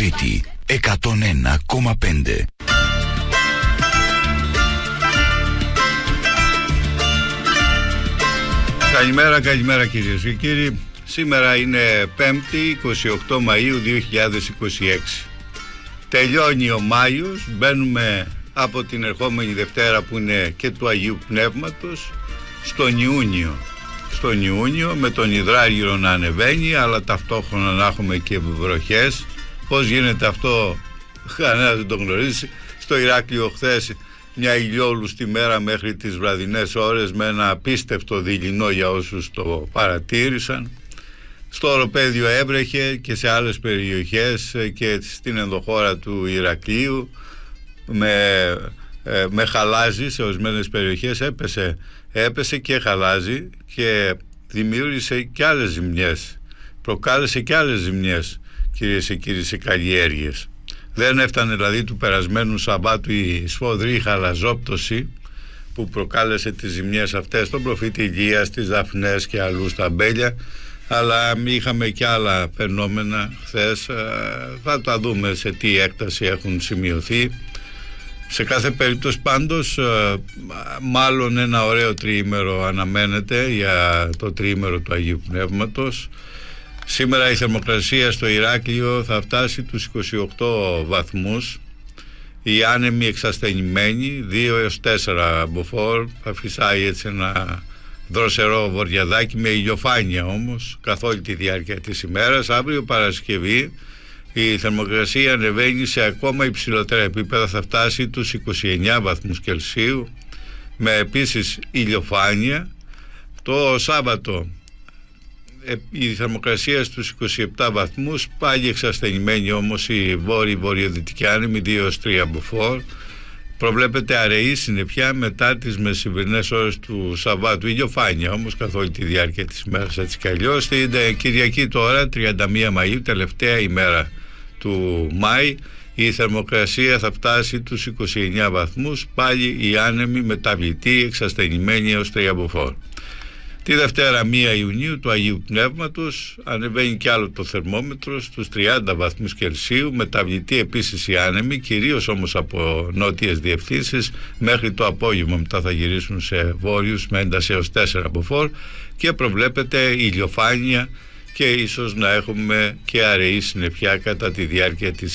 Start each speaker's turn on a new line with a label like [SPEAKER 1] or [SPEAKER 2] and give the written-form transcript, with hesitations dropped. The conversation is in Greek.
[SPEAKER 1] Κρήτη 101,5.
[SPEAKER 2] Καλημέρα κυρίες και κύριοι. Σήμερα είναι 5η 28 Μαΐου 2026. Τελειώνει ο Μάιος, μπαίνουμε από την ερχόμενη Δευτέρα που είναι και του Αγίου Πνεύματος στον Ιούνιο, με τον υδράργυρο να ανεβαίνει, αλλά ταυτόχρονα να έχουμε και βροχές. Πώς γίνεται αυτό κανένας δεν το γνωρίζει. Στο Ηράκλειο χθες μια ηλιόλουστη μέρα μέχρι τις βραδινές ώρες με ένα απίστευτο δειλινό για όσους το παρατήρησαν. Στο Οροπέδιο έβρεχε και σε άλλες περιοχές και στην ενδοχώρα του Ηρακλείου με χαλάζι σε ορισμένες περιοχές, έπεσε και χαλάζι και δημιούργησε και άλλες ζημιές, προκάλεσε και άλλες ζημιές κυρίες και κύριοι σε καλλιέργειες. Δεν έφτανε δηλαδή του περασμένου Σαββάτου η σφοδρή χαλαζόπτωση που προκάλεσε τις ζημιές αυτές στον προφήτη Ηλία, στις Δαφνές και αλλού στα Μπέλια, αλλά είχαμε και άλλα φαινόμενα χθες. Θα τα δούμε σε τι έκταση έχουν σημειωθεί. Σε κάθε περίπτωση πάντως μάλλον ένα ωραίο τριήμερο αναμένεται για το τριήμερο του Αγίου Πνεύματος. Σήμερα η θερμοκρασία στο Ηράκλειο θα φτάσει τους 28 βαθμούς. Η άνεμη εξασθενημένη 2 έως 4 μποφόρ. Θα φυσάει έτσι ένα δροσερό βορειαδάκι με ηλιοφάνεια όμως καθ' όλη τη διάρκεια της ημέρας. Αύριο Παρασκευή η θερμοκρασία ανεβαίνει σε ακόμα υψηλότερα επίπεδα, θα φτάσει τους 29 βαθμούς Κελσίου με επίσης ηλιοφάνεια. Το Σάββατο η θερμοκρασία στους 27 βαθμούς, πάλι εξασθενημένη όμως η βορειοδυτική άνεμη 2-3 μποφόρ. Προβλέπεται αραιή συννεφιά μετά τις μεσημβρινές ώρες του Σαββάτου, ηλιοφάνεια όμως καθ' όλη τη διάρκεια της ημέρας έτσι κι αλλιώς. Την Κυριακή τώρα 31 Μαΐου, τελευταία ημέρα του Μάη, η θερμοκρασία θα φτάσει τους 29 βαθμούς, πάλι η άνεμη μεταβλητή εξασθενημένη έως 3 μποφόρ. Τη Δευτέρα 1 Ιουνίου του Αγίου Πνεύματος ανεβαίνει κι άλλο το θερμόμετρο στους 30 βαθμούς Κελσίου, μεταβλητή επίσης η άνεμη, κυρίως όμως από νότιες διευθύνσεις. Μέχρι το απόγευμα μετά θα γυρίσουν σε βόρειους με ένταση έως 4 μποφόρ και προβλέπεται ηλιοφάνεια και ίσως να έχουμε και αραιή συννεφιά κατά τη διάρκεια της